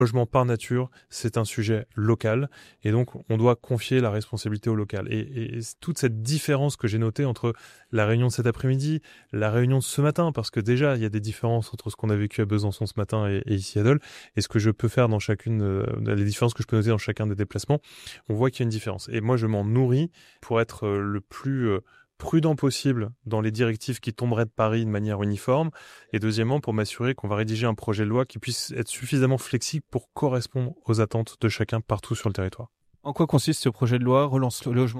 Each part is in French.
Logement par nature, c'est un sujet local et donc on doit confier la responsabilité au local. Et toute cette différence que j'ai notée entre la réunion de cet après-midi, la réunion de ce matin, parce que déjà il y a des différences entre ce qu'on a vécu à Besançon ce matin et ici à Dole, et ce que je peux faire dans chacune, les différences que je peux noter dans chacun des déplacements, on voit qu'il y a une différence. Et moi je m'en nourris pour être le plus prudent possible dans les directives qui tomberaient de Paris de manière uniforme, et deuxièmement pour m'assurer qu'on va rédiger un projet de loi qui puisse être suffisamment flexible pour correspondre aux attentes de chacun partout sur le territoire. En quoi consiste ce projet de loi Relance le logement ?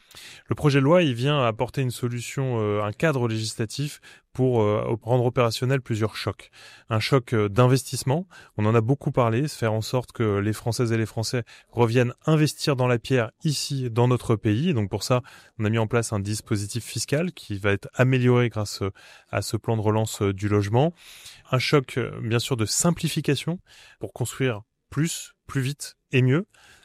Le projet de loi, il vient apporter une solution, un cadre législatif pour rendre opérationnel plusieurs chocs. Un choc d'investissement, on en a beaucoup parlé, se faire en sorte que les Françaises et les Français reviennent investir dans la pierre ici, dans notre pays. Donc pour ça, on a mis en place un dispositif fiscal qui va être amélioré grâce à ce plan de relance du logement. Un choc, bien sûr, de simplification pour construire plus vite et mieux.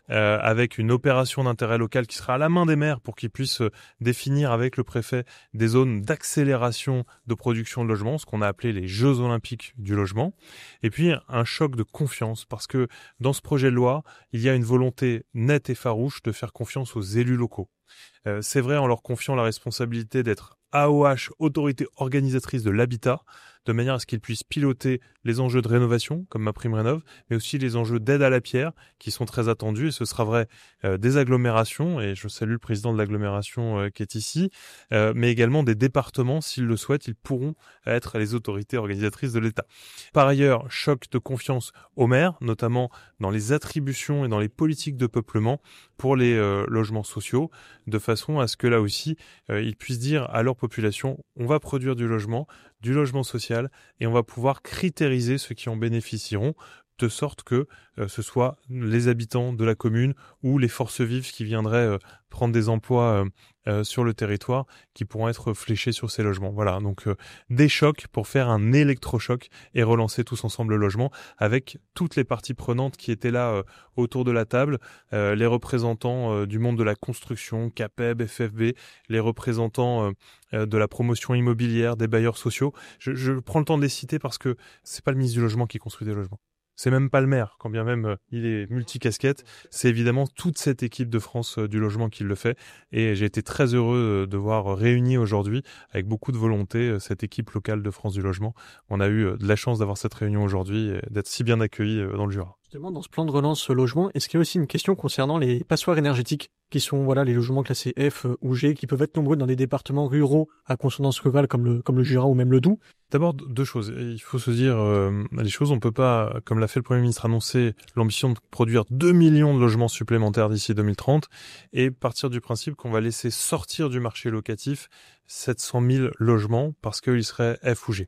Avec une opération d'intérêt local qui sera à la main des maires pour qu'ils puissent définir avec le préfet des zones d'accélération de production de logements, ce qu'on a appelé les Jeux Olympiques du logement. Et puis un choc de confiance, parce que dans ce projet de loi, il y a une volonté nette et farouche de faire confiance aux élus locaux. C'est vrai, en leur confiant la responsabilité d'être AOH, autorité organisatrice de l'habitat, de manière à ce qu'ils puissent piloter les enjeux de rénovation, comme MaPrimeRénov', mais aussi les enjeux d'aide à la pierre, qui sont très attendus, et ce sera vrai des agglomérations, et je salue le président de l'agglomération qui est ici, mais également des départements, s'ils le souhaitent, ils pourront être les autorités organisatrices de l'État. Par ailleurs, choc de confiance aux maires, notamment dans les attributions et dans les politiques de peuplement pour les logements sociaux, de façon à ce que là aussi, ils puissent dire à leur population, on va produire du logement social, et on va pouvoir critériser ceux qui en bénéficieront, de sorte que ce soit les habitants de la commune ou les forces vives qui viendraient prendre des emplois sur le territoire qui pourront être fléchés sur ces logements. Voilà, donc des chocs pour faire un électrochoc et relancer tous ensemble le logement avec toutes les parties prenantes qui étaient là autour de la table, les représentants du monde de la construction, CAPEB, FFB, les représentants de la promotion immobilière, des bailleurs sociaux. Je prends le temps de les citer parce que c'est pas le ministre du Logement qui construit des logements. C'est même pas le maire, quand bien même il est multicasquette. C'est évidemment toute cette équipe de France du logement qui le fait. Et j'ai été très heureux de voir réunie aujourd'hui, avec beaucoup de volonté, cette équipe locale de France du logement. On a eu de la chance d'avoir cette réunion aujourd'hui et d'être si bien accueillis dans le Jura. Justement, dans ce plan de relance logement, est-ce qu'il y a aussi une question concernant les passoires énergétiques, qui sont les logements classés F ou G, qui peuvent être nombreux dans des départements ruraux à consonance rurale comme le Jura ou même le Doubs? D'abord, deux choses. Il faut se dire les choses. On peut pas, comme l'a fait le Premier ministre, annoncer l'ambition de produire 2 millions de logements supplémentaires d'ici 2030 et partir du principe qu'on va laisser sortir du marché locatif 700 000 logements parce qu'ils seraient F ou G.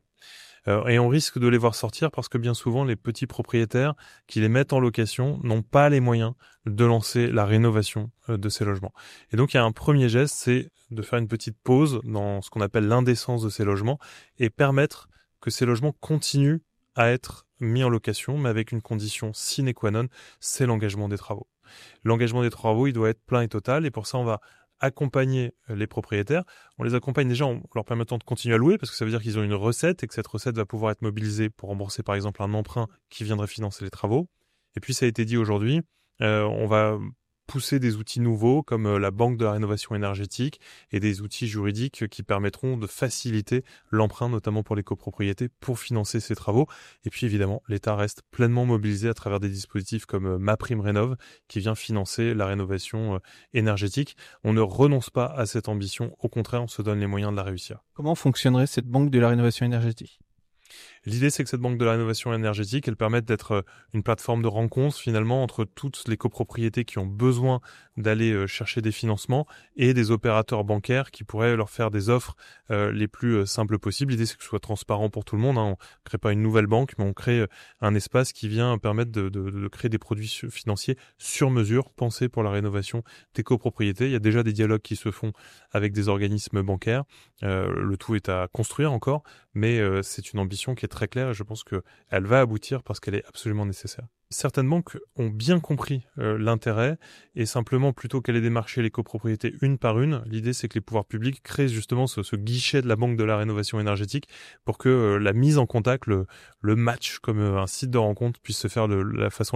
Et on risque de les voir sortir parce que bien souvent, les petits propriétaires qui les mettent en location n'ont pas les moyens de lancer la rénovation de ces logements. Et donc, il y a un premier geste, c'est de faire une petite pause dans ce qu'on appelle l'indécence de ces logements et permettre que ces logements continuent à être mis en location, mais avec une condition sine qua non, c'est l'engagement des travaux. L'engagement des travaux, il doit être plein et total, et pour ça, on va accompagner les propriétaires. On les accompagne déjà en leur permettant de continuer à louer parce que ça veut dire qu'ils ont une recette et que cette recette va pouvoir être mobilisée pour rembourser par exemple un emprunt qui viendrait financer les travaux. Et puis ça a été dit aujourd'hui, on va pousser des outils nouveaux comme la Banque de la rénovation énergétique et des outils juridiques qui permettront de faciliter l'emprunt, notamment pour les copropriétés, pour financer ces travaux. Et puis évidemment, l'État reste pleinement mobilisé à travers des dispositifs comme MaPrimeRénov' qui vient financer la rénovation énergétique. On ne renonce pas à cette ambition, au contraire, on se donne les moyens de la réussir. Comment fonctionnerait cette Banque de la rénovation énergétique ? L'idée, c'est que cette banque de la rénovation énergétique, elle permette d'être une plateforme de rencontre finalement entre toutes les copropriétés qui ont besoin d'aller chercher des financements et des opérateurs bancaires qui pourraient leur faire des offres les plus simples possibles. L'idée, c'est que ce soit transparent pour tout le monde. On ne crée pas une nouvelle banque, mais on crée un espace qui vient permettre de créer des produits financiers sur mesure, pensés pour la rénovation des copropriétés. Il y a déjà des dialogues qui se font avec des organismes bancaires. Le tout est à construire encore, mais c'est une ambition qui est très claire et je pense qu'elle va aboutir parce qu'elle est absolument nécessaire. Certaines banques ont bien compris l'intérêt et simplement, plutôt qu'aller démarcher les copropriétés une par une, l'idée c'est que les pouvoirs publics créent justement ce guichet de la banque de la rénovation énergétique pour que la mise en contact, le match comme un site de rencontre puisse se faire de la façon